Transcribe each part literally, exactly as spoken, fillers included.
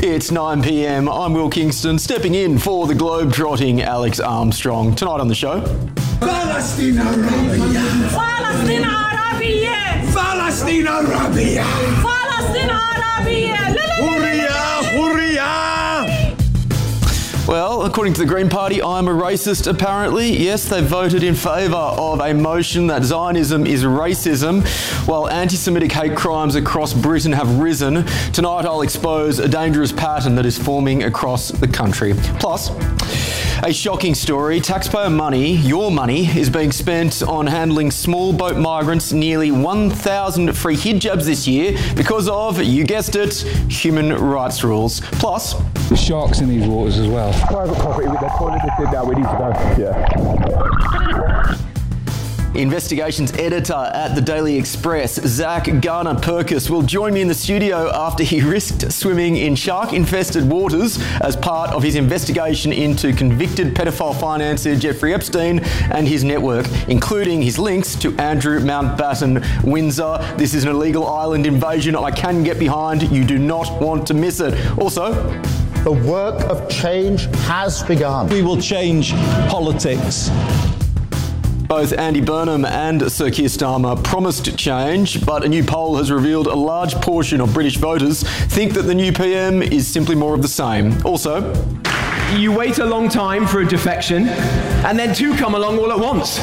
It's nine p m. I'm Will Kingston, stepping in for the globe-trotting Alex Armstrong. Tonight on the show... Palestine Arabia! Palestine Arabia! Palestine Arabia! Palestine Arabia! Hurriya! Hurriya! Well, according to the Green Party, I'm a racist, apparently. Yes, they voted in favour of a motion that Zionism is racism, while anti-Semitic hate crimes across Britain have risen. Tonight I'll expose a dangerous pattern that is forming across the country. Plus, a shocking story. Taxpayer money, your money, is being spent on handling small boat migrants nearly one thousand free hijabs this year because of, you guessed it, human rights rules. Plus, the sharks in these waters as well. Private property with their toilet did that, we need to go. Yeah. Investigations editor at the Daily Express, Zach Garner-Perkis, will join me in the studio after he risked swimming in shark-infested waters as part of his investigation into convicted pedophile financier Jeffrey Epstein and his network, including his links to Andrew Mountbatten Windsor. This is an illegal island invasion I can get behind. You do not want to miss it. Also, the work of change has begun. We will change politics. Both Andy Burnham and Sir Keir Starmer promised change, but a new poll has revealed a large portion of British voters think that the new P M is simply more of the same. Also, you wait a long time for a defection, and then two come along all at once.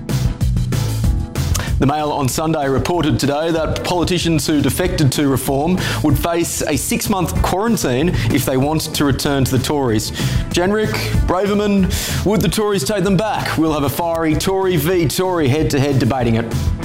The Mail on Sunday reported today that politicians who defected to Reform would face a six-month quarantine if they want to return to the Tories. Jenrick, Braverman, would the Tories take them back? We'll have a fiery Tory v Tory head-to-head debating it.